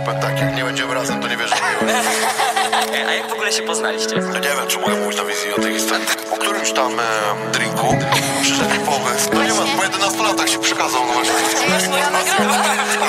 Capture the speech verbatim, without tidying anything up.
powiem tak, jak nie będziemy razem, to nie wierzę. A jak w ogóle się poznaliście? Ja nie wiem, czy mogę mówić na wizji o tej historii. Po którymś tam e, drinku przyszedł mi pomysł. No nie ma, po jedenastu latach się przykazał, no właśnie. Gdzie jest moja nagroda?